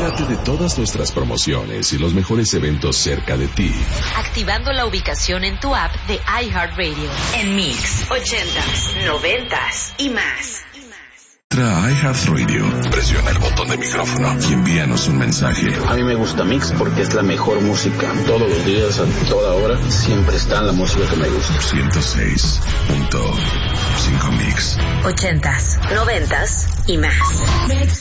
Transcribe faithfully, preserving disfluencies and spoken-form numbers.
Entérate de todas nuestras promociones y los mejores eventos cerca de ti. Activando la ubicación en tu app de iHeartRadio. En Mix, ochentas, noventas y más. Entra a iHeartRadio, presiona el botón de micrófono y envíanos un mensaje. A mí me gusta Mix porque es la mejor música. Todos los días, a toda hora, siempre está la música que me gusta. ciento seis punto cinco Mix. Ochentas, noventas y más. Mix.